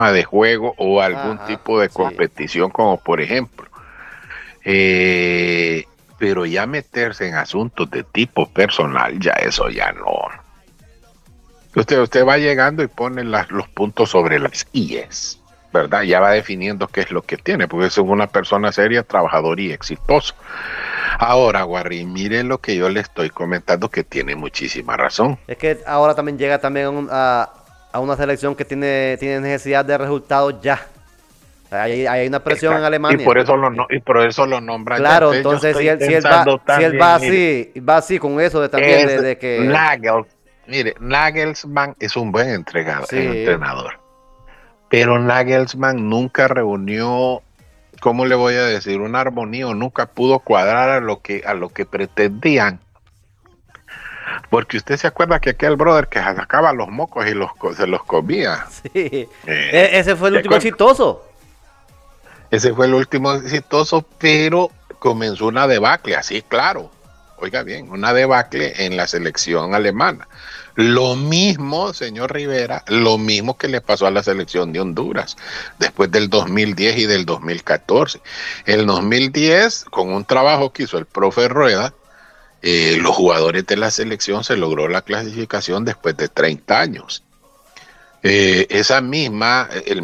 de juego o algún Ajá, tipo de sí. competición, como por ejemplo. Pero ya meterse en asuntos de tipo personal, ya eso ya no. Usted va llegando y pone los puntos sobre las IES, ¿verdad? Ya va definiendo qué es lo que tiene, porque es una persona seria, trabajador y exitoso. Ahora, Guarri, mire lo que yo le estoy comentando, que tiene muchísima razón. Es que ahora también llega también a una selección que tiene necesidad de resultados ya. Hay una presión en Exacto. Y Alemania. por eso y por eso lo nombran ya. Claro, Entonces yo entonces estoy pensando si él también, mire, va así con eso de también es de que Nagel, mire, Nagelsmann es un buen sí, entrenador, pero Nagelsmann nunca reunió, ¿cómo le voy a decir? Una armonía, o nunca pudo cuadrar a lo que pretendían. Porque usted se acuerda que aquel brother que sacaba los mocos y se los comía. sí. Ese fue el ¿Se último acuerda? exitoso. Ese fue el último exitoso, pero comenzó una debacle, así claro. Oiga bien, una debacle en la selección alemana. Lo mismo, señor Rivera, lo mismo que le pasó a la selección de Honduras después del 2010 y del 2014. El 2010, con un trabajo que hizo el profe Rueda, los jugadores de la selección se logró la clasificación después de 30 años. Esa misma, el